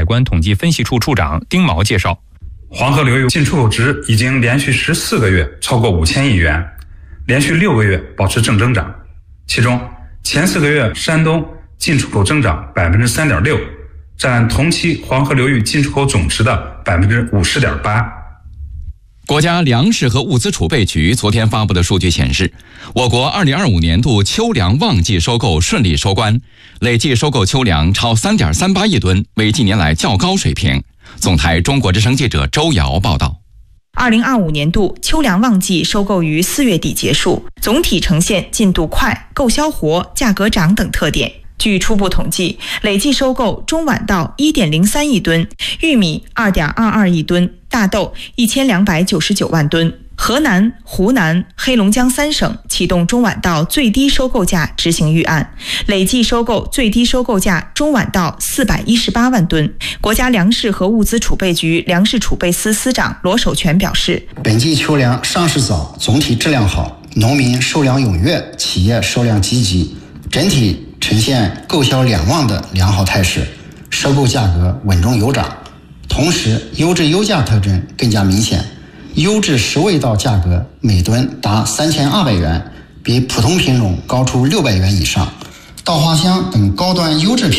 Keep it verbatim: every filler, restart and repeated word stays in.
官统计分析处处长丁毛介绍， 黄河流域进出口值已经连续十四个月超过五千亿元，连续六个月保持正增长。其中前四个月山东进出口增长 百分之三点六， 占同期黄河流域进出口总值的 百分之五十点八。 国家粮食和物资储备局昨天发布的数据显示，我国二零二五年度秋粮旺季收购顺利收官，累计收购秋粮超 三点三八亿吨，为近年来较高水平。总台中国之声记者周瑶报道。 二零二五年度秋粮旺季收购于四月底结束，总体呈现进度快、购销活、价格涨等特点。据初步统计，累计收购中晚稻 一点零三亿吨，玉米 二点二二亿吨，大豆一千两百九十九万吨。河南、湖南、黑龙江三省启动中晚稻最低收购价执行预案，累计收购最低收购价中晚稻四百一十八万吨。国家粮食和物资储备局粮食储备司司长罗守全表示， 本季秋粮上市早，总体质量好，农民收粮踊跃，企业收粮积极，整体呈现购销两旺的良好态势，收购价格稳中有涨。同时，优质优价特征更加明显，优质十味稻价格每吨达三千二百元，比普通品种高出六百元以上。稻花香等高端优质品